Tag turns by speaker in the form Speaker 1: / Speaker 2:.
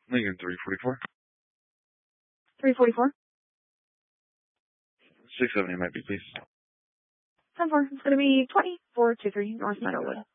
Speaker 1: Lincoln 344.
Speaker 2: 344.
Speaker 1: 670 might be, please.
Speaker 2: 10-4. It's going to be 2423 North Meadowwood.